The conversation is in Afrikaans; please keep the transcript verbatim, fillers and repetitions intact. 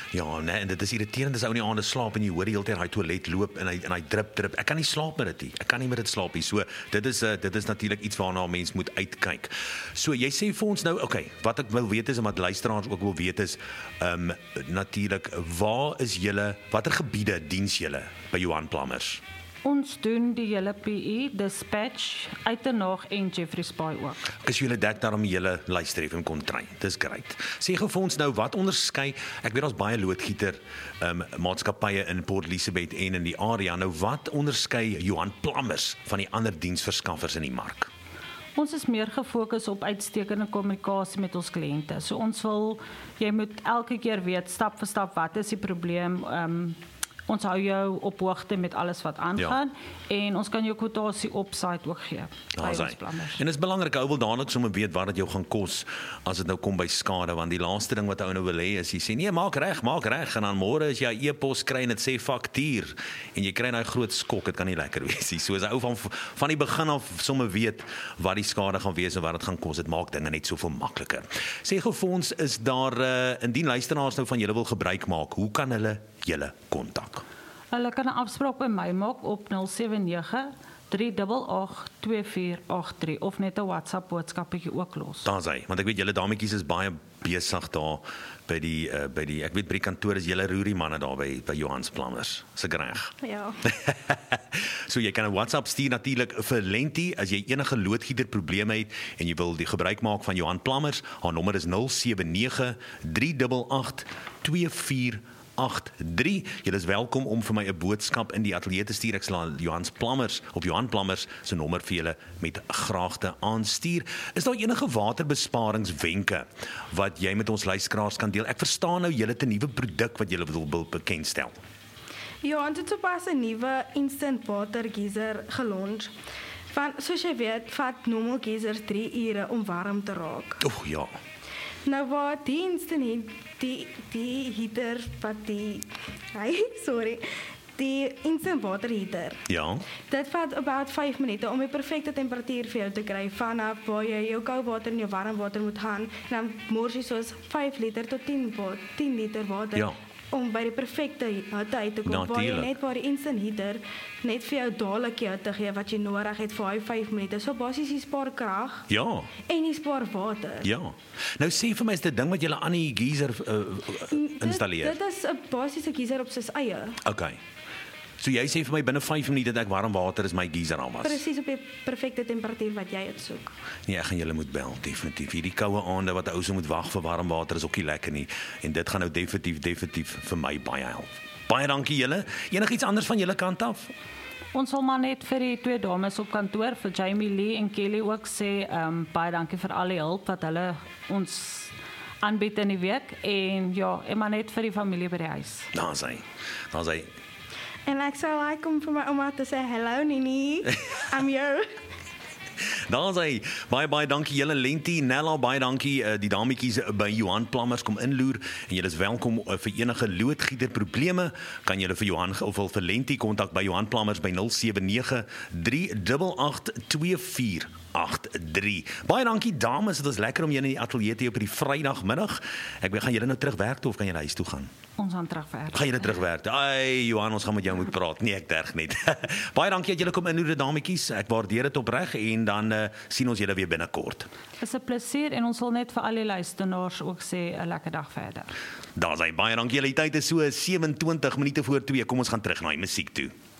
Ja, nee, en dit is irriterend as ou in die aande slaap en jy hoor die hele tyd hy toilet loop en hy en hy drip drip. Ek kan nie slaap met dit nie. Ek kan nie met dit slaap nie. So dit is uh, dit is natuurlik iets waarna 'n mens moet uitkyk. So jy sê vir ons nou, okay, wat ek wil weet is en wat luisteraars ook wil weet is ehm um, natuurlik waar is julle watter gebiede diens julle by Johan Plumbers? Ons doen die hele P E, Dispatch, Uitenhage en Jeffreys Bay ook. As julle dek daarom die hele Luister F M kon trein. Dis great. Sê gou vir ons nou wat onderskei, ek weet daar's baie loodgieter um, maatskappye in Port Elizabeth en in die area. Nou wat onderskei Johan Plumbers van die ander diensverskaffers in die mark? Ons is meer gefokus op uitstekende kommunikasie met ons kliënte. So ons wil, jy moet elke keer weet, stap vir stap, wat is die probleem, um, ons hou jou op hoogte met alles wat aangaan ja. en ons kan jou kwotasie op site ook gee by ons Plumbers. En dit is belangrik, ou wil dadelik sommer weet wat dit jou gaan kos as dit nou kom by skade, want die laaste ding wat ou nou wil hê is jy sê nee, maak reg, maak reg en dan môre as jy 'n e-pos kry en dit sê faktuur en jy kry daai groot skok, dit kan nie lekker wees nie. So as 'n ou van van die begin af sommer weet wat die skade gaan wees en wat dit gaan kos, dit maak dinge net soveel makliker. Sê gou vir ons, is daar uh, indien luisteraars nou van julle wil gebruik maak, hoe kan hulle julle kontak? Hulle kan 'n afspraak by my maak op nul sewe nege drie agt agt twee vier agt drie of net 'n WhatsApp boodskapie ook los. Daar's hy, want ek weet julle dametjies is baie besig daar by die uh, by die ek weet by die kantoor is julle roerie manne daar by by Johan Plumbers. Se reg. Ja. So jy kan 'n WhatsApp stuur natuurlik vir Lenti as jy enige loodgieter probleme het en jy wil die gebruik maak van Johan Plumbers. Haar nommer is nul sewe nege drie agt agt twee vier agt drie. Julle is welkom om vir my 'n boodskap in die ateljee te stuur. Ek sal Johan Plumbers op Johan Plumbers se nommer vir julle met graagte aanstuur. Is daar enige waterbesparingswenke wat jy met ons luisteraars kan deel? Ek verstaan nou julle het 'n nuwe produk wat julle wil, wil bekendstel. Ja, ons het sopas 'n nuwe instant water geyser gelunch. Van soos jy weet, vat normal geysers drie ure om warm te raak. Oeg, ja. Nou wat die instant heat, die die heater wat die hy sorry, die instant water heater. Ja. Dit vat about vyf minute om die perfekte temperatuur vir jou te kry vanaf waar jy jou koue water en jou warm water moet gaan en dan mors jy soos vyf liter tot tien liter water. Ja. Om by die perfekte hitte uit te kom, Natuurlijk. waar jy net waar die instant heater net vir jou dadelik te gee wat jy nodig het vir hy vyf minute. So basies jy spaar krag. Ja. En jy spaar water. Ja. Nou sê vir my is dit ding wat jy aan die geyser uh, installeer. Dit, dit is 'n basiese geyser op sy eie. Okay. So jy sê vir my binne vyf minute dat ek warm water is my geyser al was. Presies op die perfekte temperatuur wat jy het soek. Nee, ek gaan julle moet bel definitief. Hierdie koue aande wat 'n ou se moet wag vir warm water is ook nie lekker nie en dit gaan nou definitief definitief vir my baie help. Baie dankie julle. Enigiets anders van julle kant af? Ons wil maar net vir die twee dames op kantoor, vir Jamie Lee en Kelly ook sê, ehm um, baie dankie vir al die hulp wat hulle ons aanbied in die week en ja, en maar net vir die familie by die huis. Daar's hy. Daar's hy. En ek sou like om vir my ouma te sê, hello Nini, I'm here. Daar's hy. Baie baie dankie julle Lenti, Nella, baie dankie uh, die dametjies by Johan Plumbers kom inloer en julle is welkom uh, vir enige loodgieter probleme kan julle vir Johan of wil vir Lenti kontak by Johan Plumbers by nul sewe nege drie agt agt twee vier agt drie. Baie dankie dames, dit was lekker om julle in die ateljee te hê op die Vrydagmiddag. Ek weet gaan julle nou terug werk toe of kan julle huis toe gaan? Ons gaan terugwerk. Gaan julle terugwerk? Ai Johan, ons gaan met jou moet praat. Nee, ek terg net. Baie dankie dat julle kom inloer dametjies. Ek waardeer dit opreg en dan uh, sien ons julle weer binnekort. Dis 'n plesier en ons wil net vir al die luisteraars ook sê 'n lekker dag verder. Daar's hy. Baie dankie. Julle tyd is so sewe en twintig minute voor twee. Kom ons gaan terug na die musiek toe.